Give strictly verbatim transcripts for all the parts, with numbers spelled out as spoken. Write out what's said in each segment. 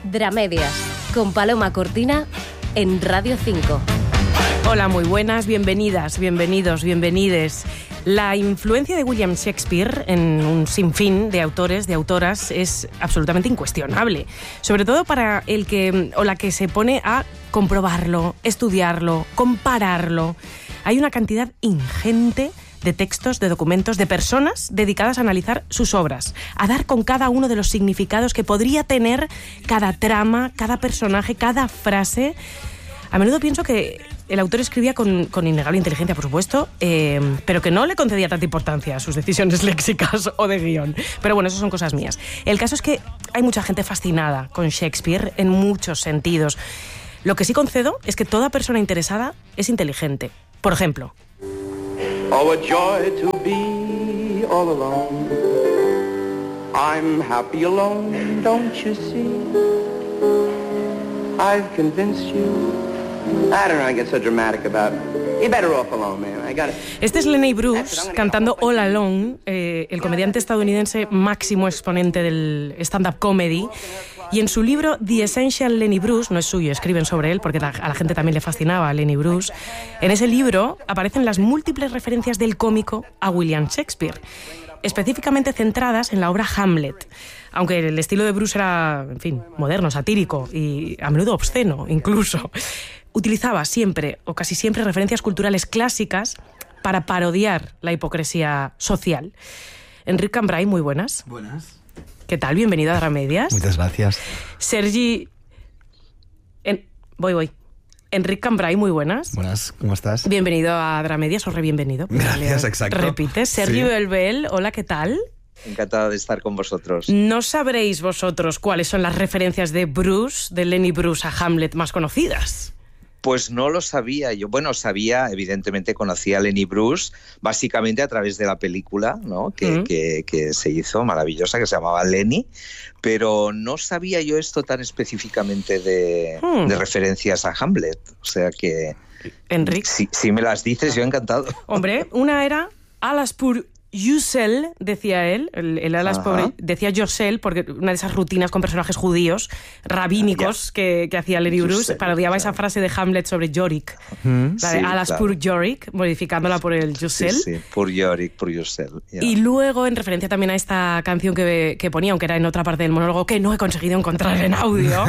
Dramedias, con Paloma Cortina en Radio cinco. Hola, muy buenas, bienvenidas, bienvenidos, bienvenides. La influencia de William Shakespeare en un sinfín de autores, de autoras, es absolutamente incuestionable. Sobre todo para el que o la que se pone a comprobarlo, estudiarlo, compararlo. Hay una cantidad ingente de textos, de documentos, de personas dedicadas a analizar sus obras, a dar con cada uno de los significados que podría tener cada trama, cada personaje, cada frase. A menudo pienso que el autor escribía con, con innegable inteligencia, por supuesto, eh, pero que no le concedía tanta importancia a sus decisiones léxicas o de guión. Pero bueno, eso son cosas mías. El caso es que hay mucha gente fascinada con Shakespeare en muchos sentidos. Lo que sí concedo es que toda persona interesada es inteligente. Por ejemplo... Oh, a joy to be all alone. I'm happy alone, don't you see? I've convinced you. I don't know, I get so dramatic about it. You're better off alone, man. I got it. Este es Lenny Bruce cantando All Alone, eh, el comediante estadounidense máximo exponente del stand-up comedy. Y en su libro The Essential Lenny Bruce, no es suyo, escriben sobre él porque a la gente también le fascinaba a Lenny Bruce, en ese libro aparecen las múltiples referencias del cómico a William Shakespeare, específicamente centradas en la obra Hamlet. Aunque el estilo de Bruce era, en fin, moderno, satírico y a menudo obsceno incluso, utilizaba siempre o casi siempre referencias culturales clásicas para parodiar la hipocresía social. Enric Cambray, muy buenas. Buenas. ¿Qué tal? Bienvenido a Dramedias. Muchas gracias. Sergi... En... Voy, voy. Enric Cambray, muy buenas. Buenas, ¿cómo estás? Bienvenido a Dramedias o re-bienvenido. Gracias, exacto. Repites. Sergi Sí. Belbel, hola, ¿qué tal? Encantado de estar con vosotros. No sabréis vosotros cuáles son las referencias de Bruce, de Lenny Bruce a Hamlet más conocidas. Pues no lo sabía yo. Bueno, sabía, evidentemente conocía a Lenny Bruce, básicamente a través de la película, ¿no? que, Mm. que, que se hizo, maravillosa, que se llamaba Lenny, pero no sabía yo esto tan específicamente de, Mm. de referencias a Hamlet. O sea que, Enric. si, si me las dices, yo encantado. Hombre, una era Alas pour Yusel, decía él, el, el Alas Ajá. pobre, decía Yosel, porque una de esas rutinas con personajes judíos, rabínicos, que, que hacía Lenny Bruce, Yusel, parodiaba claro. esa frase de Hamlet sobre Yorick, Mm. la de Sí, Alas claro. pour Yorick, modificándola por el Yusel. Sí, sí, por Yorick, por Yusel. ya. Y luego, en referencia también a esta canción que, que ponía, aunque era en otra parte del monólogo, que no he conseguido encontrar en audio,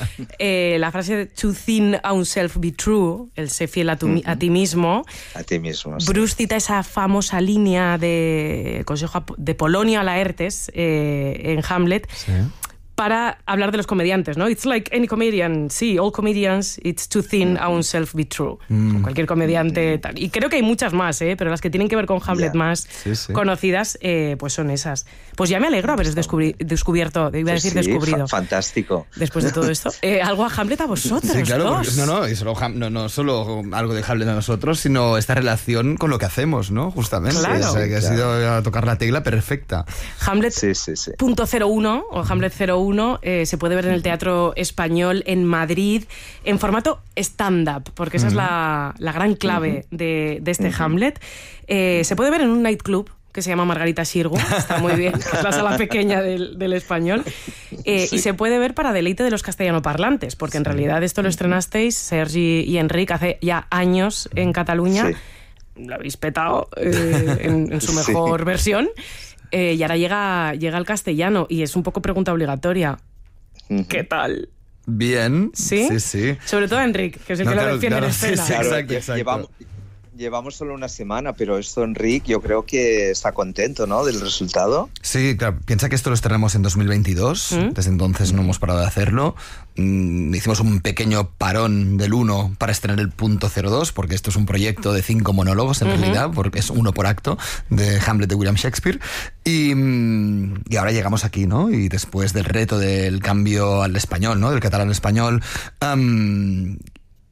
eh, la frase de "to think ourselves be true", el sé fiel a, tu, Mm-hmm. a ti mismo. A ti mismo. sí. Bruce cita esa famosa línea del Consejo de Polonio a Laertes eh, en Hamlet, Sí. para hablar de los comediantes, ¿no? It's like any comedian, sí, all comedians, it's to think ourselves be true. Mm. Cualquier comediante, tal. Y creo que hay muchas más, ¿eh? Pero las que tienen que ver con Hamlet Ya. más Sí, sí. conocidas, eh, pues son esas. Pues ya me alegro haberos descubri- descubierto, iba a Pues decir sí, descubrido. fa- fantástico. Después de todo esto, eh, algo a Hamlet a vosotros, Sí, claro, dos. porque- no, no, y solo, Ham- no, no solo algo de Hamlet a nosotros, sino esta relación con lo que hacemos, ¿no? Justamente. Claro. O sea, que ha Claro. sido a tocar la tecla perfecta. Hamlet Sí, sí, sí. punto cero uno o Hamlet cero uno eh, se puede ver en el Teatro Español en Madrid en formato stand-up, porque esa es la, la gran clave de, de este Hamlet. Eh, se puede ver en un nightclub que se llama Margarita Xirgu, está muy bien, es la sala pequeña del, del Español, eh, Sí. y se puede ver para deleite de los castellanoparlantes, porque en realidad esto lo estrenasteis, Sergi y Enric, hace ya años en Cataluña, Sí. lo habéis petado eh, en, en su mejor Sí. versión, eh, y ahora llega, llega al castellano, y es un poco pregunta obligatoria. Ujú. ¿Qué tal? Bien. ¿Sí? Sí, sí. Sobre todo Enric, que es el No, que claro, lo defiende claro, en sí, escena. sí. Claro, Exacto, lle- exacto. Llevamos, llevamos solo una semana, pero esto, Enric, yo creo que está contento, ¿no?, del resultado. Sí, claro. Piensa que esto lo estrenamos en dos mil veintidós. ¿Mm? Desde entonces no hemos parado de hacerlo. Mm, hicimos un pequeño parón del uno para estrenar el punto cero dos, porque esto es un proyecto de cinco monólogos, en Ujú. realidad, porque es uno por acto, de Hamlet de William Shakespeare. Y, mm, y ahora llegamos aquí, ¿no? Y después del reto del cambio al español, ¿no? Del catalán al español, am,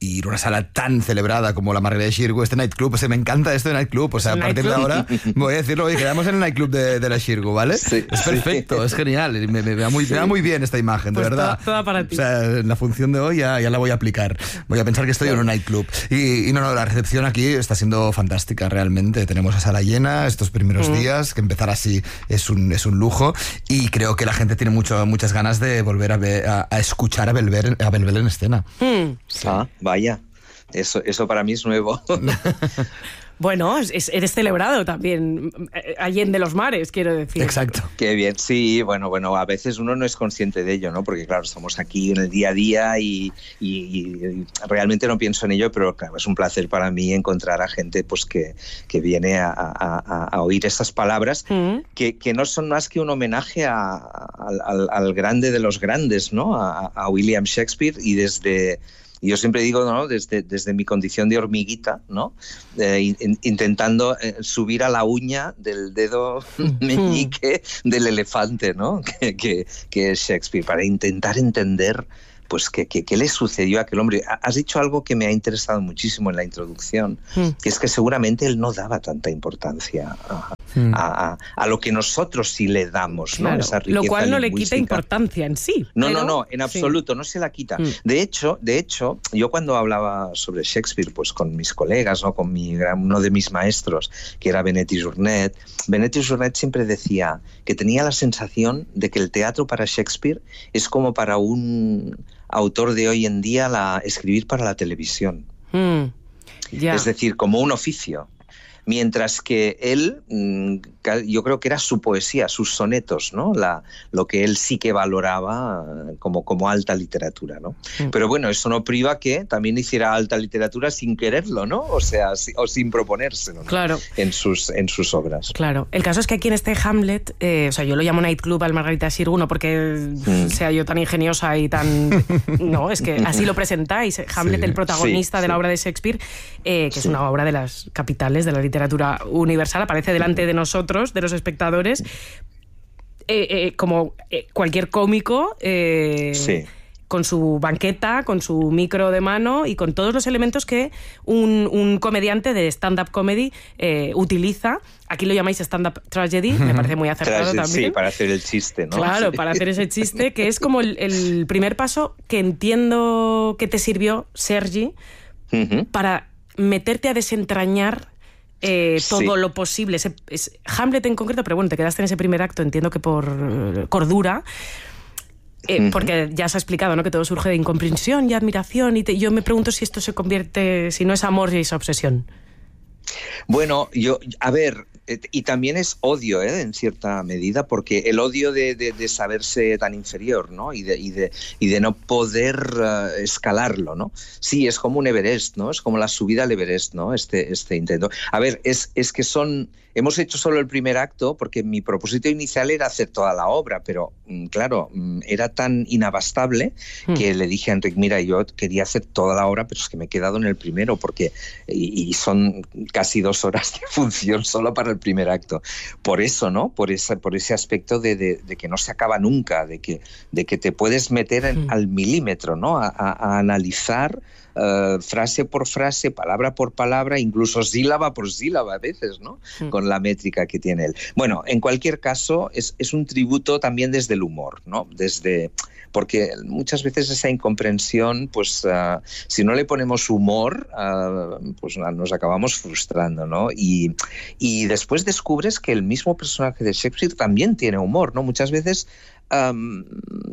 y ir a una sala tan celebrada como la Margarita Xirgu, este nightclub, o sea, me encanta esto de nightclub, o sea, a partir de ahora voy a decirlo, oye, quedamos en el nightclub de, de la Xirgu, ¿vale? Sí, es perfecto, sí. Es genial, me, me, me, va muy, sí. me va muy bien esta imagen, pues de verdad. Toda, toda para ti. O sea, en la función de hoy ya, ya la voy a aplicar, voy a pensar que estoy claro. en un nightclub. Y, y no, no, la recepción aquí está siendo fantástica, realmente. Tenemos a sala llena estos primeros mm. días, que empezar así es un, es un lujo, y creo que la gente tiene mucho, muchas ganas de volver a, ver, a, a escuchar a Belbel, a Belbel en escena. Mm. Sí. Ah, vaya. Eso, eso para mí es nuevo. Bueno, es, eres celebrado también, allende los mares, quiero decir. Exacto. Qué bien, sí, bueno, bueno, a veces uno no es consciente de ello, ¿no? Porque claro, estamos aquí en el día a día y, y, y realmente no pienso en ello, pero claro, es un placer para mí encontrar a gente pues que, que viene a, a, a oír estas palabras, mm. que, que no son más que un homenaje a, a, al, al grande de los grandes, ¿no? A, a William Shakespeare, y desde... Y yo siempre digo, ¿no? desde, desde mi condición de hormiguita, ¿no? Eh, in, intentando eh, subir a la uña del dedo meñique del elefante, ¿no? que, que, que es Shakespeare, para intentar entender pues qué, qué, qué le sucedió a aquel hombre. Has dicho algo que me ha interesado muchísimo en la introducción, mm. que es que seguramente él no daba tanta importancia a, mm. a, a, a lo que nosotros sí le damos, ¿no? Claro, esa riqueza lo cual no lingüística. Le quita importancia en sí. No, pero... no, no, en absoluto, sí. no se la quita. Mm. De hecho, de hecho, yo cuando hablaba sobre Shakespeare, pues con mis colegas, ¿no? Con mi, uno de mis maestros, que era Benet i Journet, Benet i Journet siempre decía que tenía la sensación de que el teatro para Shakespeare es como para un autor de hoy en día la escribir para la televisión. Mm, yeah. Es decir, como un oficio. Mientras que él, yo creo que era su poesía, sus sonetos, ¿no? La, lo que él sí que valoraba como, como alta literatura, ¿no? Mm. Pero bueno, eso no priva que también hiciera alta literatura sin quererlo, ¿no? O sea, si, o sin proponérselo, ¿no? Claro. En sus, en sus obras. Claro. El caso es que aquí en este Hamlet, eh, o sea, yo lo llamo nightclub al Margarita Xirgu, no porque mm. sea yo tan ingeniosa y tan... No, es que así lo presentáis. Hamlet, sí. el protagonista sí, de la sí. obra de Shakespeare, eh, que sí. es una obra de las capitales de la literatura universal, aparece delante de nosotros, de los espectadores, eh, eh, como eh, cualquier cómico, eh, sí. con su banqueta, con su micro de mano y con todos los elementos que un, un comediante de stand-up comedy eh, utiliza. Aquí lo llamáis stand-up tragedy, me parece muy acertado Tragedy, también. Sí, para hacer el chiste, ¿no? Claro, sí. para hacer ese chiste, que es como el, el primer paso que entiendo que te sirvió, Sergi, uh-huh. para meterte a desentrañar Eh, todo sí. lo posible. Es, es Hamlet en concreto, pero bueno, te quedaste en ese primer acto, entiendo que por uh, cordura, eh, uh-huh. porque ya se ha explicado, ¿no? Que todo surge de incomprensión y admiración, y te, yo me pregunto si esto se convierte, si no es amor y es obsesión. Bueno, yo, a ver, y también es odio, ¿eh? En cierta medida, porque el odio de, de, de saberse tan inferior, ¿no? Y de, y de, y de no poder uh, escalarlo, ¿no? Sí, es como un Everest, ¿no? Es como la subida al Everest, ¿no? Este, este intento. A ver, es, es que son... Hemos hecho solo el primer acto porque mi propósito inicial era hacer toda la obra, pero claro, era tan inabastable mm. que le dije a Enric, mira, yo quería hacer toda la obra, pero es que me he quedado en el primero porque y, y son casi dos horas de función solo para el primer acto. Por eso, ¿no? Por ese, por ese aspecto de, de, de que no se acaba nunca, de que, de que te puedes meter en, mm. al milímetro, ¿no? A, a, a analizar Uh, frase por frase, palabra por palabra, incluso sílaba por sílaba a veces, ¿no? Mm. Con la métrica que tiene él. Bueno, en cualquier caso, es, es un tributo también desde el humor, ¿no? Desde... Porque muchas veces esa incomprensión, pues uh, si no le ponemos humor, uh, pues nos acabamos frustrando, ¿no? Y, y después descubres que el mismo personaje de Shakespeare también tiene humor, ¿no? Muchas veces um,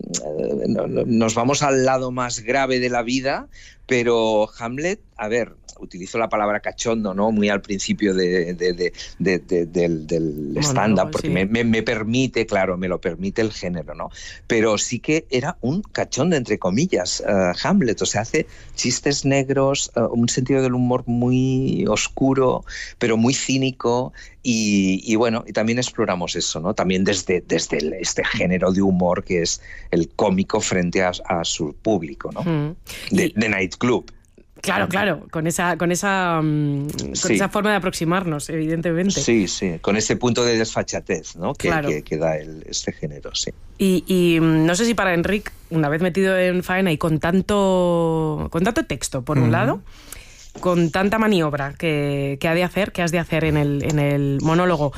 nos vamos al lado más grave de la vida, pero Hamlet, a ver, utilizo la palabra cachondo, ¿no? Muy al principio de, de, de, de, de, del, del stand-up, no, porque sí. me, me, me permite, claro, me lo permite el género, ¿no? Pero sí que era un cachondo, entre comillas, uh, Hamlet, o sea, hace chistes negros, uh, un sentido del humor muy oscuro, pero muy cínico, y, y bueno, y también exploramos eso, ¿no? También desde, desde el, este género de humor que es el cómico frente a, a su público, ¿no? Mm. De, de nightclub. Claro, claro, con esa, con esa, um, con sí. esa forma de aproximarnos, evidentemente. Sí, sí, con ese punto de desfachatez, ¿no? Que, claro. que, que da el, este género, sí. Y, y no sé si para Enric una vez metido en faena y con tanto, con tanto texto, por un mm. lado, con tanta maniobra que, que ha de hacer, que has de hacer en el, en el monólogo,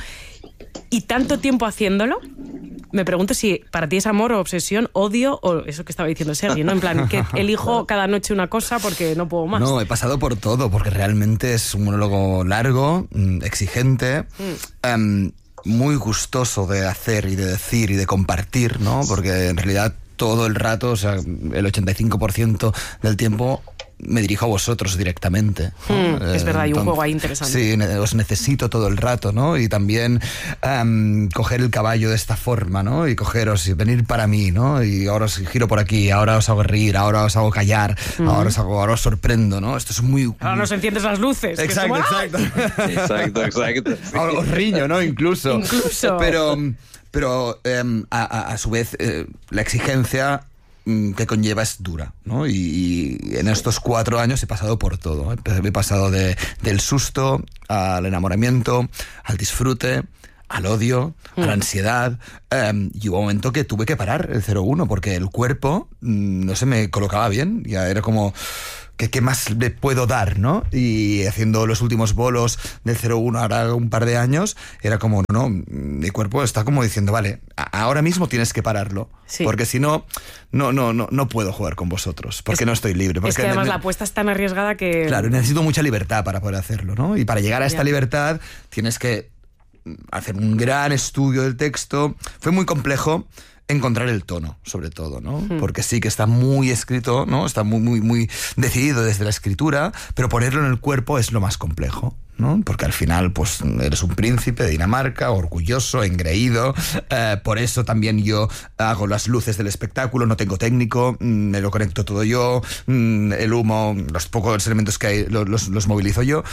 y tanto tiempo haciéndolo, me pregunto si para ti es amor o obsesión, odio o eso que estaba diciendo Sergi, ¿no? En plan, que elijo cada noche una cosa porque no puedo más. No, he pasado por todo, porque realmente es un monólogo largo, exigente, mm. um, muy gustoso de hacer y de decir y de compartir, ¿no? Porque en realidad todo el rato, o sea, el ochenta y cinco por ciento del tiempo me dirijo a vosotros directamente, ¿no? Mm, es verdad, hay un juego ahí interesante. Sí, os necesito todo el rato, ¿no? Y también um, coger el caballo de esta forma, ¿no? Y cogeros y venir para mí, ¿no? Y ahora os giro por aquí, ahora os hago reír, ahora os hago callar, mm. ahora os hago, ahora os sorprendo, ¿no? Esto es muy... Ahora nos enciendes las luces. Exacto, exacto. exacto, exacto. Sí. Ahora os riño, ¿no? Incluso. Incluso. Pero, pero um, a, a, a su vez, eh, la exigencia que conlleva es dura, ¿no? Y, y en estos cuatro años he pasado por todo. He pasado de, del susto al enamoramiento, al disfrute, al odio, mm. a la ansiedad. Um, y hubo un momento que tuve que parar el cero uno porque el cuerpo mm, no se me colocaba bien. Ya era como... ¿Qué, ¿Qué más le puedo dar, no? Y haciendo los últimos bolos del cero uno ahora un par de años, era como, no, mi cuerpo está como diciendo, vale, ahora mismo tienes que pararlo, sí. porque si no, no, no, no, no puedo jugar con vosotros, porque es, no estoy libre. Porque es que además ne- la apuesta es tan arriesgada que... Claro, necesito mucha libertad para poder hacerlo, ¿no? Y para llegar a esta ya. libertad tienes que hacer un gran estudio del texto. Fue muy complejo encontrar el tono, sobre todo, ¿no? Hmm. Porque sí que está muy escrito, ¿no? Está muy, muy, muy decidido desde la escritura, pero ponerlo en el cuerpo es lo más complejo, ¿no? Porque al final, pues, eres un príncipe de Dinamarca, orgulloso, engreído. Eh, por eso también yo hago las luces del espectáculo, no tengo técnico, me lo conecto todo yo, el humo, los pocos elementos que hay los, los movilizo yo.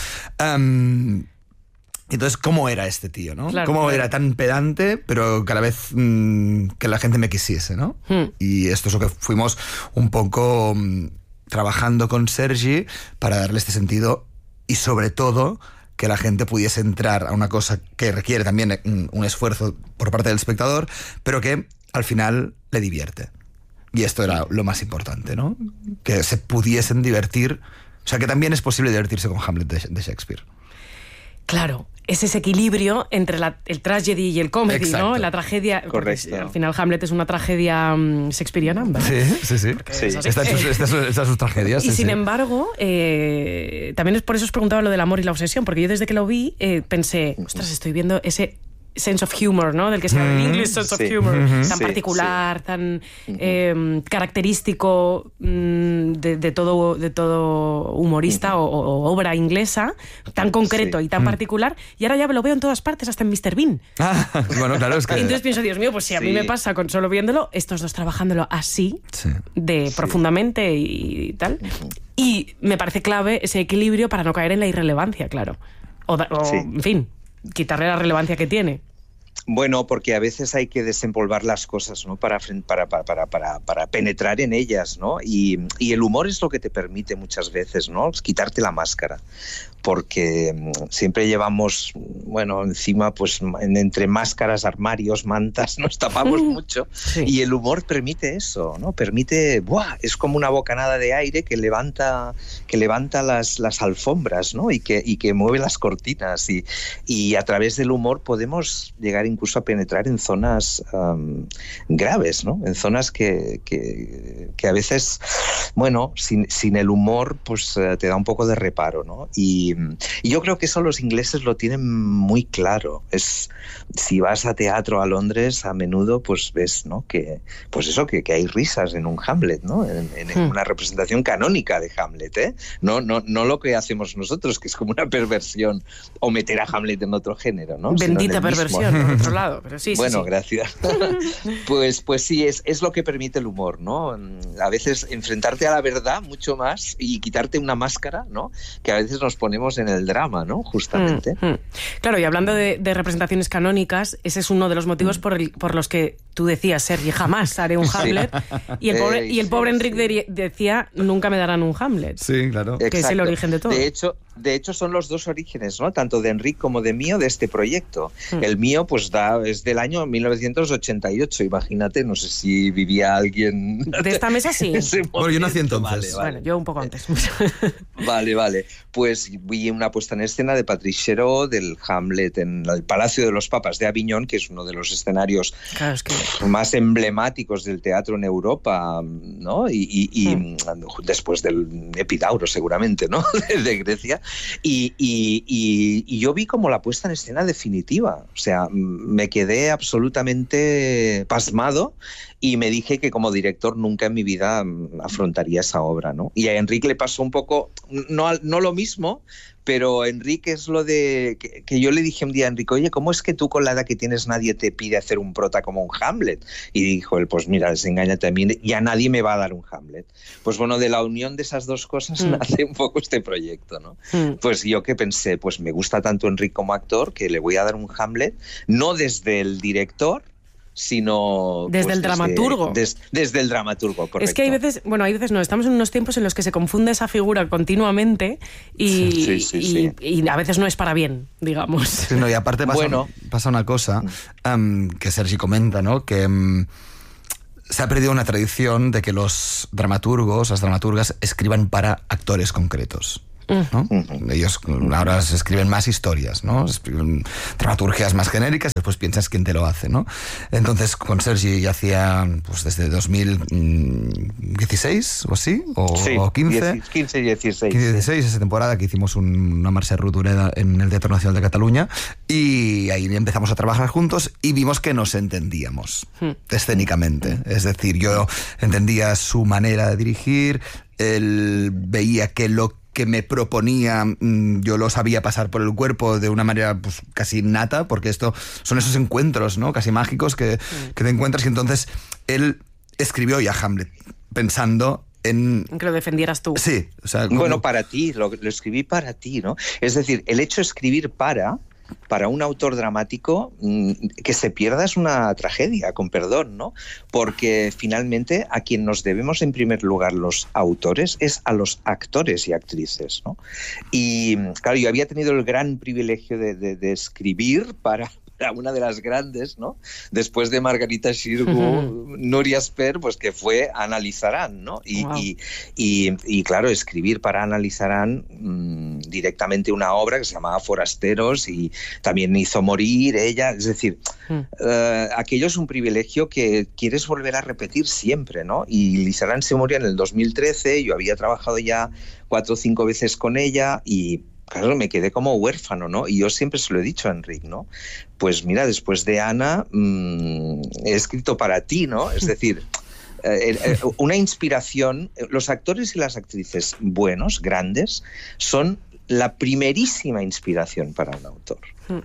Um, Entonces, ¿cómo era este tío, no? Claro, ¿Cómo claro. era tan pedante, pero que a la vez mmm, que la gente me quisiese, ¿no? Hmm. Y esto es lo que fuimos un poco mmm, trabajando con Sergi para darle este sentido y, sobre todo, que la gente pudiese entrar a una cosa que requiere también un, un esfuerzo por parte del espectador, pero que al final le divierte. Y esto era lo más importante, ¿no? Que se pudiesen divertir. O sea, que también es posible divertirse con Hamlet de, de Shakespeare. Claro, es ese equilibrio entre la, el tragedy y el comedy, Exacto. ¿no? La tragedia... Correcto. Al final Hamlet es una tragedia um, shakespeariana, ¿verdad? Sí, sí, sí. sí. Estas son sus, sus, sus tragedias. Y sí, sin sí. embargo, eh, también es por eso os preguntaba lo del amor y la obsesión, porque yo desde que lo vi eh, pensé, ostras, estoy viendo ese... sense of humor, ¿no? Del que se habla, el English sense sí. of humor, Mm-hmm. tan sí, particular, sí. tan eh, característico mm, de, de, todo, de todo humorista mm-hmm. o, o obra inglesa, tan concreto sí. y tan mm. particular, y ahora ya lo veo en todas partes, hasta en míster Bean. Ah, bueno, claro, es que... Y entonces pienso, Dios mío, pues si a sí. mí me pasa con solo viéndolo, estos dos trabajándolo así, sí. de sí. profundamente y, y tal, mm-hmm. y me parece clave ese equilibrio para no caer en la irrelevancia, claro. O, o sí. en fin, quitarle la relevancia que tiene. Bueno, porque a veces hay que desempolvar las cosas, ¿no? Para, para, para, para, para penetrar en ellas, ¿no? Y, y el humor es lo que te permite muchas veces, ¿no? Es quitarte la máscara. Porque siempre llevamos, bueno, encima, pues, en, entre máscaras, armarios, mantas, nos tapamos mucho. Sí. Y el humor permite eso, ¿no? Permite, ¡buah! Es como una bocanada de aire que levanta, que levanta las, las alfombras, ¿no? Y que, y que mueve las cortinas. Y, y a través del humor podemos llegar incluso a penetrar en zonas um, graves, ¿no? En zonas que, que, que a veces, bueno, sin, sin el humor, pues uh, te da un poco de reparo, ¿no? Y, y yo creo que eso los ingleses lo tienen muy claro. Es, si vas a teatro a Londres, a menudo, pues ves, ¿no? Que, pues eso, que, que hay risas en un Hamlet, ¿no? En, en, en una representación canónica de Hamlet, ¿eh? No, no, no lo que hacemos nosotros, que es como una perversión, o meter a Hamlet en otro género, ¿no? Bendita perversión, por otro lado. Pero sí, bueno, sí, sí. gracias. pues, pues sí, es, es lo que permite el humor, ¿no? A veces enfrentarte a la verdad mucho más y quitarte una máscara, ¿no? Que a veces nos ponemos en el drama, ¿no? Justamente. Mm, mm. Claro, y hablando de, de representaciones canónicas, ese es uno de los motivos mm. por, el, por los que tú decías, Sergi, jamás haré un Hamlet. Sí. Y el pobre, eh, y el pobre sí, Enric sí. de, decía, nunca me darán un Hamlet. Sí, claro. Que Exacto. es el origen de todo. De hecho, de hecho son los dos orígenes, ¿no? Tanto de Enric como de mío, de este proyecto. Mm. El mío, pues, da, es del año mil novecientos ochenta y ocho, imagínate, no sé si vivía alguien... ¿De esta mesa sí? Bueno, yo nací entonces. Vale, vale. Bueno, yo un poco antes. Vale, vale. Pues vi una puesta en escena de Patrice Chéreau del Hamlet en el Palacio de los Papas de Aviñón, que es uno de los escenarios claro, es que... más emblemáticos del teatro en Europa, ¿no? Y, y, y mm. después del Epidauro, seguramente, ¿no? De Grecia. Y, y, y, y yo vi como la puesta en escena definitiva. O sea, me quedé absolutamente pasmado y me dije que como director nunca en mi vida afrontaría esa obra, ¿no? Y a Enric le pasó un poco, no, no lo mismo, pero Enric es lo de... Que, que yo le dije un día a Enric, oye, ¿cómo es que tú con la edad que tienes nadie te pide hacer un prota como un Hamlet? Y dijo él, pues mira, desengáñate a mí, ya nadie me va a dar un Hamlet. Pues bueno, de la unión de esas dos cosas mm. nace un poco este proyecto, ¿no? Mm. Pues yo que pensé, pues me gusta tanto Enric como actor que le voy a dar un Hamlet, no desde el director, sino desde pues, el dramaturgo. Desde, des, desde el dramaturgo, correcto. Es que hay veces, bueno, hay veces no, estamos en unos tiempos en los que se confunde esa figura continuamente y, sí, sí, y, sí. y a veces no es para bien, digamos. Sí, no, y aparte pasa, bueno. pasa una cosa um, que Sergi comenta, ¿no? Que um, se ha perdido una tradición de que los dramaturgos, las dramaturgas, escriban para actores concretos. ¿no? Uh-huh. Ellos ahora se escriben más historias, ¿no? Escriben dramaturgias más genéricas, después piensas quién te lo hace, ¿no? Entonces con Sergi ya hacía pues desde dos mil dieciséis o así, o, sí, o quince, quince, dieciséis, quince, dieciséis, esa temporada que hicimos un, una marcha rutureda en el Teatro Nacional de Cataluña, y ahí empezamos a trabajar juntos y vimos que nos entendíamos hmm. escénicamente, es decir, yo entendía su manera de dirigir, él veía que lo que me proponía, yo lo sabía pasar por el cuerpo de una manera pues, casi innata, porque esto son esos encuentros, ¿no? Casi mágicos que, que te encuentras, y entonces él escribió ya Hamlet pensando en... Que lo defendieras tú. Sí. O sea, como... Bueno, para ti, lo, lo escribí para ti, ¿no? Es decir, el hecho de escribir para... para un autor dramático, que se pierda es una tragedia, con perdón, ¿no? Porque finalmente a quien nos debemos en primer lugar los autores es a los actores y actrices, ¿no? Y claro, yo había tenido el gran privilegio de, de, de escribir para... una de las grandes, ¿no? Después de Margarita Xirgu, uh-huh. Núria Esper, pues que fue Ana Lizarán, ¿no? Y, wow. y, y, y claro, escribir para Ana Lizarán mmm, directamente una obra que se llamaba Forasteros, y también hizo morir ella, es decir, uh-huh. uh, aquello es un privilegio que quieres volver a repetir siempre, ¿no? Y Lizarán se murió en el dos mil trece, yo había trabajado ya cuatro o cinco veces con ella y... claro, me quedé como huérfano, ¿no? Y yo siempre se lo he dicho a Enric, ¿no? Pues mira, después de Ana, mmm, he escrito para ti, ¿no? Es decir, eh, eh, una inspiración. Los actores y las actrices buenos, grandes, son la primerísima inspiración para un autor.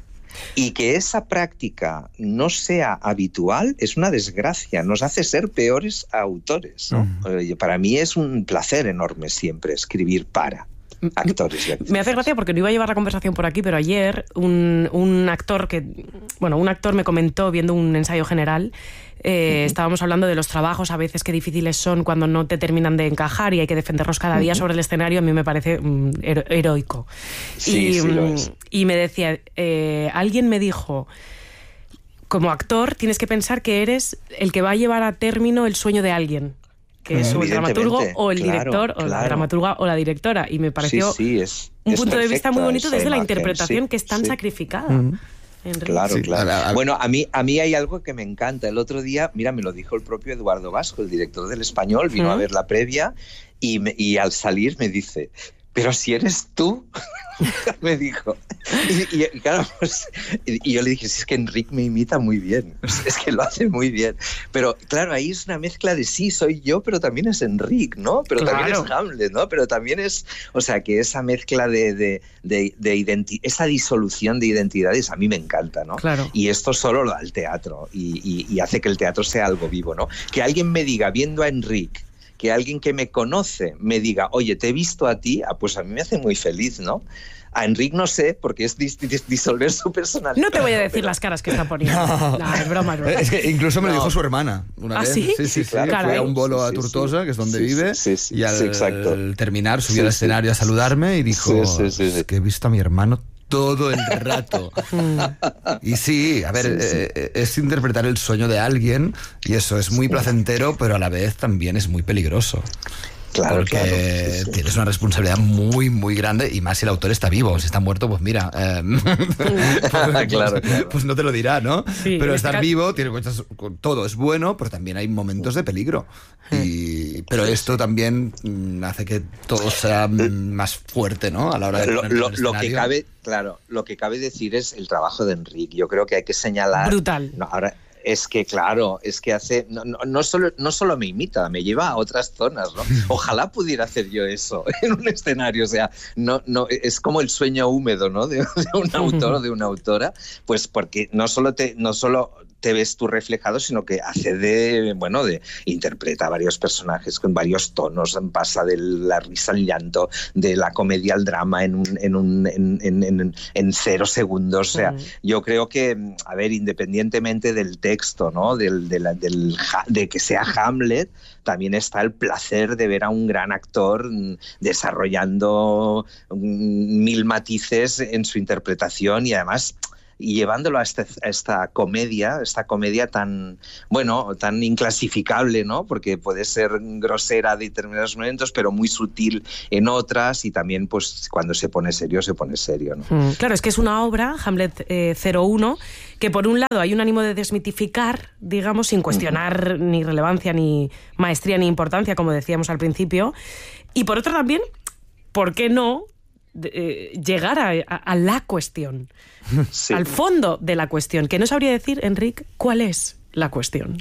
Y que esa práctica no sea habitual es una desgracia, nos hace ser peores autores, ¿no? Uh-huh. Para mí es un placer enorme siempre escribir para actores y actrices. Me hace gracia porque no iba a llevar la conversación por aquí, pero ayer un, un actor que, bueno, un actor me comentó viendo un ensayo general, eh, uh-huh. estábamos hablando de los trabajos a veces qué difíciles son cuando no te terminan de encajar y hay que defenderlos cada día uh-huh. sobre el escenario. A mí me parece um, hero- heroico. Sí, y, sí lo es. Y me decía, eh, alguien me dijo, como actor tienes que pensar que eres el que va a llevar a término el sueño de alguien, que es o el dramaturgo o el claro, director o claro. la dramaturga o la directora, y me pareció sí, sí, es, un es punto de vista muy bonito desde imagen, la interpretación sí, que es tan sí. sacrificada. Mm. Claro, sí, claro. a, a, bueno, a mí, a mí hay algo que me encanta. El otro día, mira, me lo dijo el propio Eduardo Vasco, el director del Español, vino ¿Mm? a ver la previa y, me, y al salir me dice, pero si eres tú, me dijo. Y, y, y claro, pues, y, y yo le dije, si es que Enric me imita muy bien, es que lo hace muy bien. Pero claro, ahí es una mezcla de sí, soy yo, pero también es Enric, ¿no? Pero claro. también es Hamlet, ¿no? Pero también es, o sea, que esa mezcla de, de, de, de identi- esa disolución de identidades a mí me encanta, ¿no? Claro. Y esto solo lo da el teatro y, y, y hace que el teatro sea algo vivo, ¿no? Que alguien me diga, viendo a Enric, que alguien que me conoce me diga, oye, te he visto a ti, ah, pues a mí me hace muy feliz, ¿no? A Enric no sé, porque es dis dis disolver su personalidad. No te voy a decir pero... las caras que está poniendo. No, no es broma, es broma. Es que incluso me lo no. dijo su hermana una ¿Ah, vez. sí? Sí, sí, sí. Claro, Fue a un bolo a sí, Tortosa, sí. que es donde sí, vive, sí, sí, y al, sí, exacto. al terminar subió sí, al escenario sí. a saludarme y dijo, sí, sí, sí, sí. es que he visto a mi hermano todo el rato. Y sí, a ver, Sí, sí. eh, es interpretar el sueño de alguien y eso es muy placentero, pero a la vez también es muy peligroso. Claro, porque claro, sí, sí. tienes una responsabilidad muy, muy grande, y más si el autor está vivo. Si está muerto, pues mira, eh, pues, claro, claro. pues no te lo dirá, ¿no? Sí, pero en estar este vivo, tiene cosas, todo es bueno, pero también hay momentos de peligro. Y, pero esto también mm, hace que todo sea mm, más fuerte, ¿no? A la hora de Lo, ponerlo lo, en el lo que escenario. cabe, claro, lo que cabe decir es el trabajo de Enric. Yo creo que hay que señalar. Brutal. No, ahora, es que, claro, es que hace. No, no, no, solo, no solo me imita, me lleva a otras zonas, ¿no? Ojalá pudiera hacer yo eso en un escenario. O sea, no, no, es como el sueño húmedo, ¿no? De, de un autor o de una autora. Pues porque no solo te. No solo te ves tú reflejado, sino que hace de, bueno, de interpreta a varios personajes con varios tonos, pasa de la risa al llanto, de la comedia al drama en, un, en, un, en, en, en, en cero segundos. O sea, mm. yo creo que, a ver, independientemente del texto, ¿no? Del, de, la, del, de que sea Hamlet, también está el placer de ver a un gran actor desarrollando mil matices en su interpretación y además... y llevándolo a, este, a esta comedia, esta comedia tan, bueno, tan inclasificable, ¿no? Porque puede ser grosera de determinados momentos, pero muy sutil en otras, y también, pues, cuando se pone serio, se pone serio, ¿no? Mm, claro, es que es una obra, Hamlet eh, cero uno, que por un lado hay un ánimo de desmitificar, digamos, sin cuestionar uh-huh. ni relevancia, ni maestría, ni importancia, como decíamos al principio, y por otro también, ¿por qué no de, eh, llegar a, a, a la cuestión? Sí. Al fondo de la cuestión, que no sabría decir, Enric, ¿cuál es la cuestión?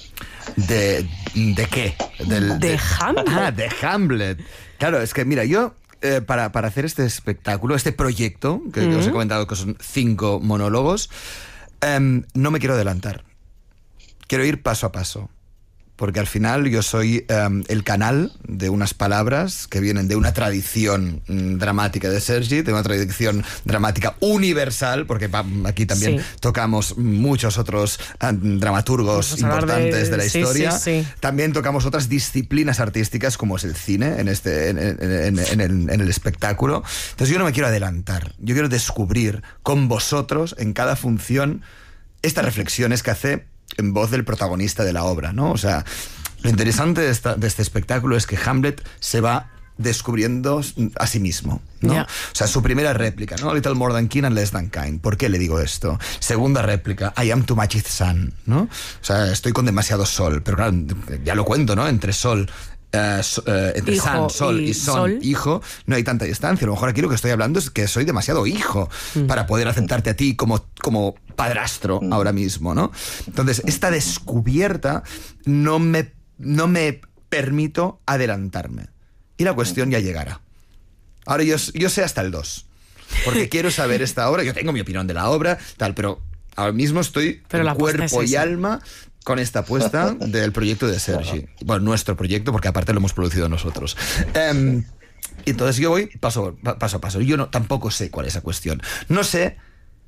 ¿De, de qué? Del, de, de Hamlet. Ah, de Hamlet. Claro, es que mira, yo eh, para, para hacer este espectáculo, este proyecto, que, uh-huh. que os he comentado que son cinco monólogos, eh, no me quiero adelantar. Quiero ir paso a paso. Porque al final yo soy um, el canal de unas palabras que vienen de una tradición um, dramática de Sergi, de una tradición dramática universal, porque pa, aquí también sí. tocamos muchos otros um, dramaturgos importantes de, de la sí, historia. Sí, sí. También tocamos otras disciplinas artísticas, como es el cine, en, este, en, en, en, en, el, en el espectáculo. Entonces yo no me quiero adelantar, yo quiero descubrir con vosotros, en cada función, estas reflexiones que hace en voz del protagonista de la obra, ¿no? O sea, lo interesante de, esta, de este espectáculo es que Hamlet se va descubriendo a sí mismo, ¿no? Yeah. O sea, su primera réplica, ¿no? Little more than kin and less than kind. ¿Por qué le digo esto? Segunda réplica, I am too much sun, ¿no? O sea, estoy con demasiado sol. Pero claro, ya lo cuento, ¿no? Entre sol... Uh, so, uh, entre hijo sun, sol y, y son, sol. hijo, no hay tanta distancia. A lo mejor aquí lo que estoy hablando es que soy demasiado hijo mm. para poder aceptarte a ti como, como padrastro mm. ahora mismo, ¿no? Entonces, esta descubierta no me, no me permito adelantarme. Y la cuestión ya llegará. Ahora yo, yo sé hasta el dos, porque quiero saber esta obra. Yo tengo mi opinión de la obra, tal, pero ahora mismo estoy pero en cuerpo es y alma con esta apuesta del proyecto de Sergi. Bueno, nuestro proyecto, porque aparte lo hemos producido nosotros. Um, entonces yo voy paso, paso a paso. Yo no, tampoco sé cuál es esa cuestión. No sé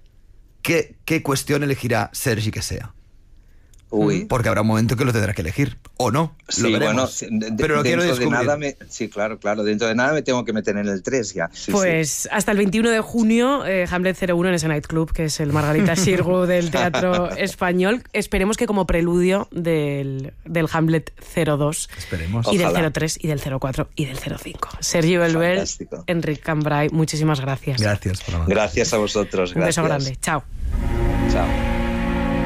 qué, qué cuestión elegirá Sergi que sea. Uy. Porque habrá un momento que lo tendrá que elegir, o no, sí, lo veremos. Bueno, de, pero lo quiero descubrir. De nada me, sí, claro, claro, dentro de nada me tengo que meter en el tres ya. Sí, pues sí. hasta el veintiuno de junio, eh, Hamlet cero uno en ese nightclub, que es el Margarita Xirgu del teatro español. Esperemos que como preludio del, del Hamlet cero dos. Esperemos. Y Ojalá. del cero tres, y del cero cuatro, y del cero cinco. Sergi Belbel, Enric Cambray, muchísimas gracias. Gracias por la mano. Gracias a vosotros. Un gracias. beso grande. Chao. Chao.